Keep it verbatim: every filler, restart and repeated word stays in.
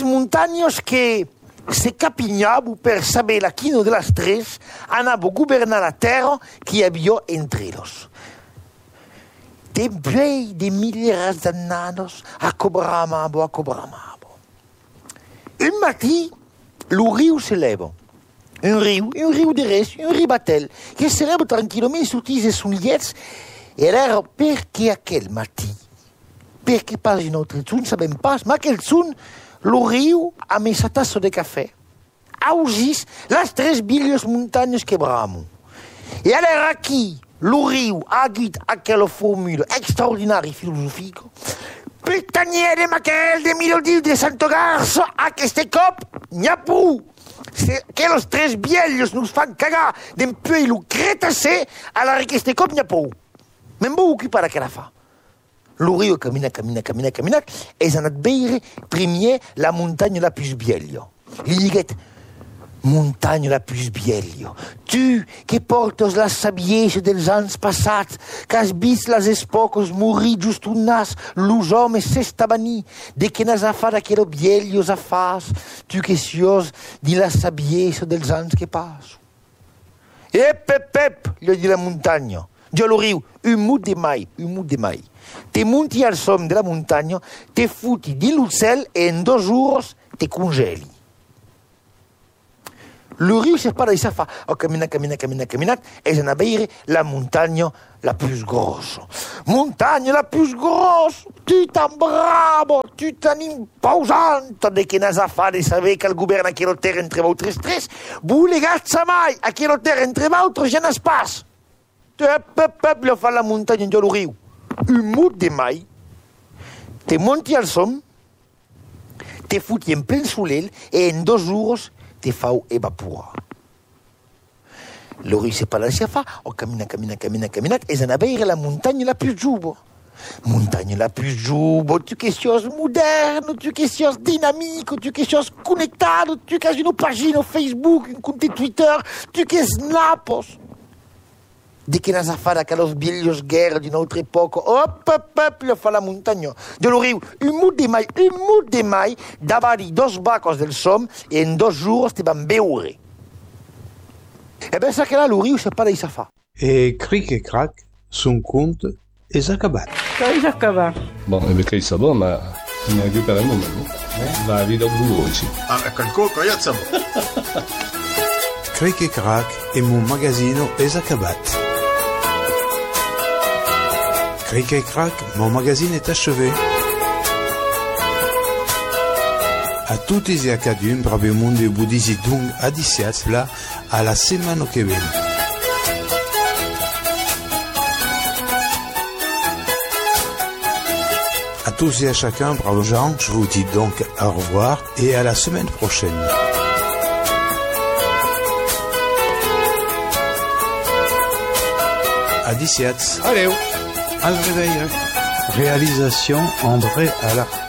montaños que se capignaven per saber la quino de las tres anava a governar la terra que havia entre ellos. Després de milers d'annados a cobramavo, a cobramavo. Un matí, el riu se leva. Un riu, un riu de res, un ribatel, che se leva tranquillamente su i suoi liets. E era perché aquel matí, perché pas un altre zun, sabem pas, ma aquel zun, lo riu a messo a tasso de cafè. Ausis las tres bilhos montanhas quebramo. E allora aqui, lo riu ha dit aquella formula extraordinaria filosofica. Pitaniere maquel de Milodil de Santo Garço, a queste cop, n'ha pu. Que los tres biellos nos fan cagar d'empuer lo Crétacé, alors a queste cop n'ha pu. Me'n vau ocupar aquella fa. Lo riu camina, camina, camina, camina, e s'ha anat veire primer la muntagna la più biello. Li diguet, muntagna la più biello, tu che portes la sabiesa dels anys passats, che has vist les espocos morir just un nas, los homes s'estabani, de que n'has a far aquello biello a fas, tu che sios di la sabiesa dels anys che passo. Ep, ep, ep, gli di la muntagna. Io lo riu, un mut de mai, un mut de mai. Te monti al som de la muntagna, te futi di l'ucel e in dos jours te congeli. Le riu se para di sa fa, oh, camina, camina, camina, camina, e se ne veire la montagna la più grossa. Montagna la più grossa, tu tan bravo, tu tan imposante, de che n'has a fa de saber che il governo a quello terra entre vostres tres, bu legazza mai, a quello terra entre vostres ja n'has pas. Ep, ep, ep, lo fa la montagna de lo riu. Un mut de mai, te monti al som, te futi en plen solel, e en dos jours te fau evaporar. Lo riu se para si a fa, o camina, camina, camina, camina, e se ne veire la montagna la più giubo. Montagna la più giubo, tu che sios moderno, tu che sios dinamico, tu che sios conectato, tu che hai una pagina Facebook, un conto Twitter, tu che snapos. De che n'has a fare aquellos biellos guerra di un'altra epoca, hop, hop, hop, lo fa la montagna. De lo riu, un mut de mai, un mut de mai, davanti dos bacos del som, e in dos jours te van beure. E ben sa che là, lo riu se para di sa fa. E cric e crac, son cont és acabat. Que és acabat? Bon, e ben che sa bon, ma non è più per il momento. Va a vedere oggi. Ah, ecco il coco, io sa bon. Cric e crac e mon magazzino és acabat. Cric et crac, mon magazine est achevé. A tutti e a cadun, brave monde e budisi dung adiciats là à la semaine que vient. À tous et à chacun, bravo gens, je vous dis donc au revoir et à la semaine prochaine. Adiciats. Allez. Al réveil. Réalisation André Allard.